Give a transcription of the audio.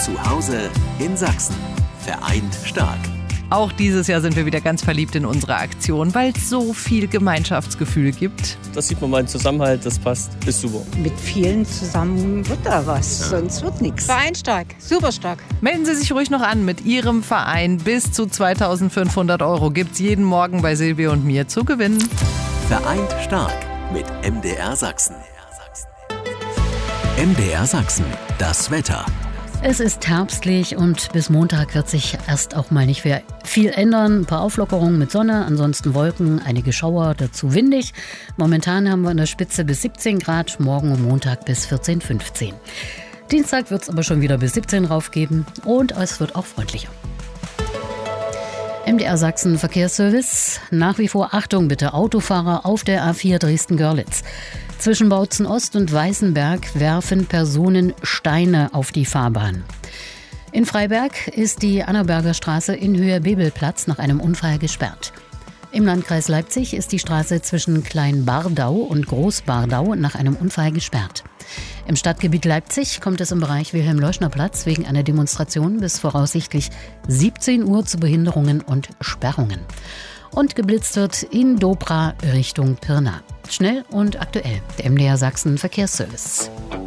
Zu Hause in Sachsen. Vereint stark. Auch dieses Jahr sind wir wieder ganz verliebt in unsere Aktion, weil es so viel Gemeinschaftsgefühl gibt. Das sieht man mal, den Zusammenhalt, das passt, ist super. Mit vielen zusammen wird da was, sonst wird nichts. Vereint stark, super stark. Melden Sie sich ruhig noch an mit Ihrem Verein. Bis zu 2.500 € gibt's jeden Morgen bei Silvia und mir zu gewinnen. Vereint stark mit MDR Sachsen. MDR Sachsen, das Wetter. Es ist herbstlich und bis Montag wird sich erst auch mal nicht viel ändern. Ein paar Auflockerungen mit Sonne, ansonsten Wolken, einige Schauer, dazu windig. Momentan haben wir in der Spitze bis 17 Grad, morgen und Montag bis 14, 15. Dienstag wird es aber schon wieder bis 17 raufgeben und es wird auch freundlicher. MDR Sachsen Verkehrsservice. Nach wie vor Achtung bitte, Autofahrer auf der A4 Dresden-Görlitz. Zwischen Bautzen Ost und Weißenberg werfen Personen Steine auf die Fahrbahn. In Freiberg ist die Annaberger Straße in Höhe Bebelplatz nach einem Unfall gesperrt. Im Landkreis Leipzig ist die Straße zwischen Klein-Bardau und Groß-Bardau nach einem Unfall gesperrt. Im Stadtgebiet Leipzig kommt es im Bereich Wilhelm-Leuschner-Platz wegen einer Demonstration bis voraussichtlich 17 Uhr zu Behinderungen und Sperrungen. Und geblitzt wird in Dobra Richtung Pirna. Schnell und aktuell, der MDR Sachsen Verkehrsservice.